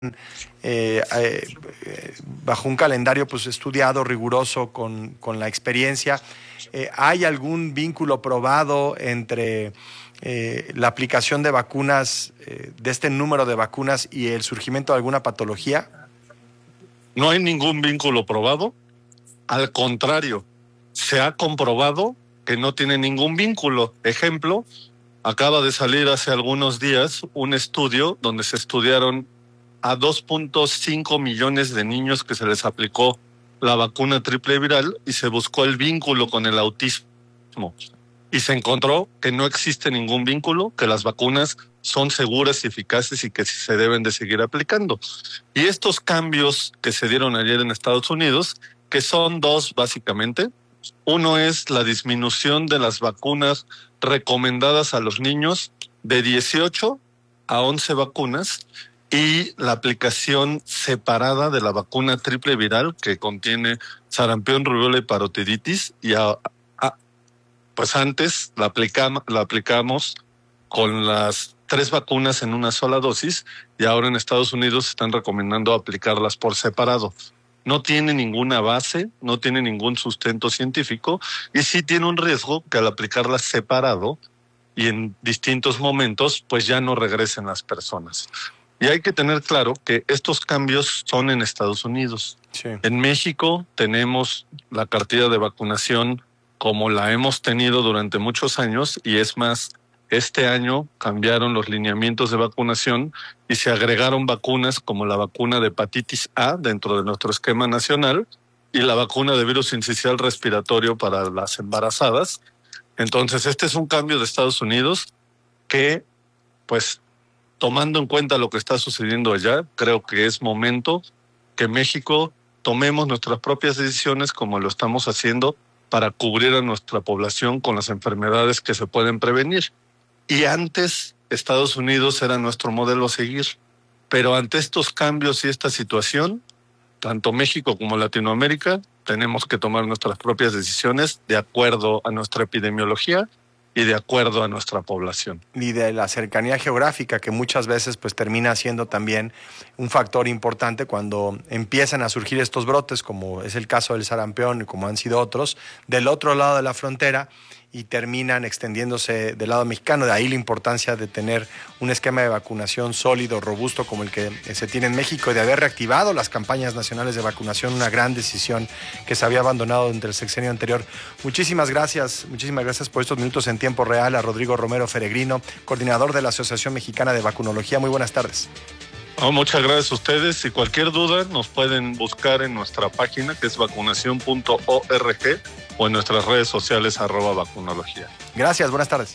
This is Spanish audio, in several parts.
eh, eh, bajo un calendario pues estudiado, riguroso, con la experiencia. ¿Hay algún vínculo probado entre la aplicación de vacunas, de este número de vacunas y el surgimiento de alguna patología? No hay ningún vínculo probado. Al contrario, se ha comprobado que no tiene ningún vínculo. Ejemplo, acaba de salir hace algunos días un estudio donde se estudiaron a 2.5 millones de niños que se les aplicó la vacuna triple viral y se buscó el vínculo con el autismo. Y se encontró que no existe ningún vínculo, que las vacunas son seguras y eficaces y que se deben de seguir aplicando. Y estos cambios que se dieron ayer en Estados Unidos, que son dos básicamente, uno es la disminución de las vacunas recomendadas a los niños de 18 a 11 vacunas y la aplicación separada de la vacuna triple viral que contiene sarampión, rubiola y parotiditis. Y pues antes la aplicamos con las 3 vacunas en una sola dosis y ahora en Estados Unidos están recomendando aplicarlas por separado. No tiene ninguna base, no tiene ningún sustento científico y sí tiene un riesgo que al aplicarlas separado y en distintos momentos, pues ya no regresen las personas. Y hay que tener claro que estos cambios son en Estados Unidos. Sí. En México tenemos la cartilla de vacunación como la hemos tenido durante muchos años y es más, este año cambiaron los lineamientos de vacunación y se agregaron vacunas como la vacuna de hepatitis A dentro de nuestro esquema nacional y la vacuna de virus sincicial respiratorio para las embarazadas. Entonces, este es un cambio de Estados Unidos que, pues, tomando en cuenta lo que está sucediendo allá, creo que es momento que México tomemos nuestras propias decisiones como lo estamos haciendo para cubrir a nuestra población con las enfermedades que se pueden prevenir. Y antes Estados Unidos era nuestro modelo a seguir, pero ante estos cambios y esta situación, tanto México como Latinoamérica tenemos que tomar nuestras propias decisiones de acuerdo a nuestra epidemiología y de acuerdo a nuestra población. Y de la cercanía geográfica, que muchas veces pues termina siendo también un factor importante cuando empiezan a surgir estos brotes, como es el caso del sarampión y como han sido otros, del otro lado de la frontera y terminan extendiéndose del lado mexicano. De ahí la importancia de tener un esquema de vacunación sólido, robusto, como el que se tiene en México, y de haber reactivado las campañas nacionales de vacunación, una gran decisión que se había abandonado entre el sexenio anterior. Muchísimas gracias por estos minutos en tiempo real a Rodrigo Romero Feregrino, coordinador de la Asociación Mexicana de Vacunología. Muy buenas tardes. Muchas gracias a ustedes y cualquier duda nos pueden buscar en nuestra página que es vacunación.org o en nuestras redes sociales @vacunología. Gracias, buenas tardes.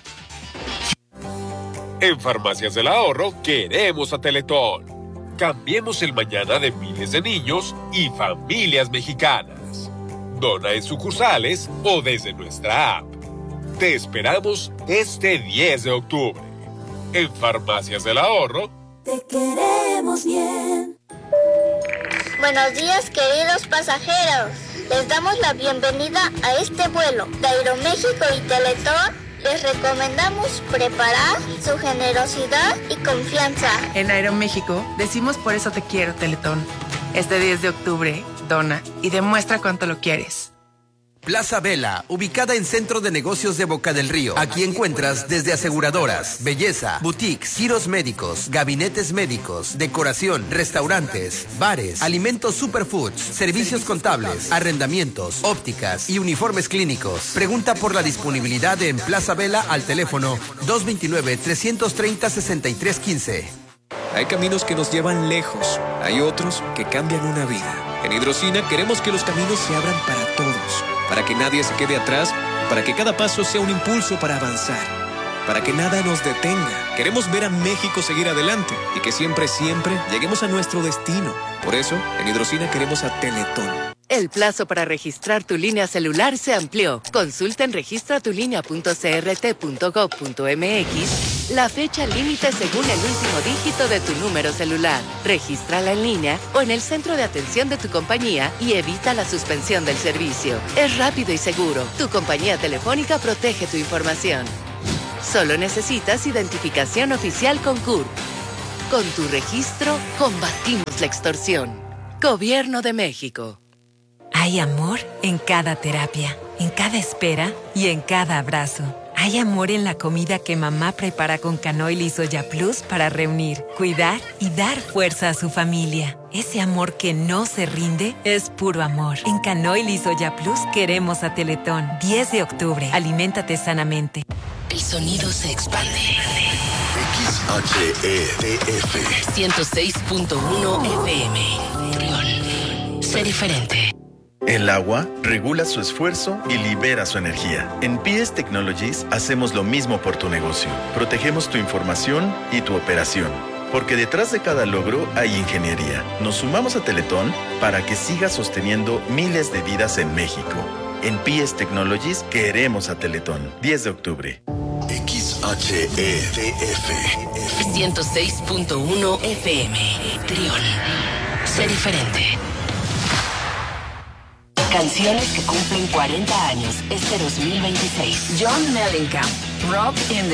En Farmacias del Ahorro queremos a Teletón. Cambiemos el mañana de miles de niños y familias mexicanas. Dona en sucursales o desde nuestra app. Te esperamos este 10 de octubre. En Farmacias del Ahorro te queremos bien. Buenos días, queridos pasajeros. Les damos la bienvenida a este vuelo de Aeroméxico y Teletón. Les recomendamos preparar su generosidad y confianza. En Aeroméxico decimos por eso te quiero, Teletón. Este 10 de octubre, dona y demuestra cuánto lo quieres. Plaza Vela, ubicada en Centro de Negocios de Boca del Río. Aquí encuentras desde aseguradoras, belleza, boutiques, giros médicos, gabinetes médicos, decoración, restaurantes, bares, alimentos superfoods, servicios contables, arrendamientos, ópticas y uniformes clínicos. Pregunta por la disponibilidad en Plaza Vela al teléfono 229-330-6315. Hay caminos que nos llevan lejos, hay otros que cambian una vida. En Hidrocina queremos que los caminos se abran para todos, para que nadie se quede atrás, para que cada paso sea un impulso para avanzar, para que nada nos detenga. Queremos ver a México seguir adelante y que siempre, siempre lleguemos a nuestro destino. Por eso, en Hidrocina queremos a Teletón. El plazo para registrar tu línea celular se amplió. Consulta en registratulinea.crt.gov.mx la fecha límite según el último dígito de tu número celular. Regístrala en línea o en el centro de atención de tu compañía y evita la suspensión del servicio. Es rápido y seguro. Tu compañía telefónica protege tu información. Solo necesitas identificación oficial con CURP. Con tu registro, combatimos la extorsión. Gobierno de México. Hay amor en cada terapia, en cada espera y en cada abrazo. Hay amor en la comida que mamá prepara con Canoil y Soya Plus para reunir, cuidar y dar fuerza a su familia. Ese amor que no se rinde es puro amor. En Canoil y Soya Plus queremos a Teletón. 10 de octubre. Aliméntate sanamente. El sonido se expande. XHETF 106.1 FM. Trión. Sé diferente. El agua regula su esfuerzo y libera su energía. En PS Technologies hacemos lo mismo por tu negocio. Protegemos tu información y tu operación. Porque detrás de cada logro hay ingeniería. Nos sumamos a Teletón para que siga sosteniendo miles de vidas en México. En PS Technologies queremos a Teletón. 10 de octubre. XHETF 106.1 FM. Trión. Sé diferente. Canciones que cumplen 40 años este 2026. John Mellencamp, Rock in the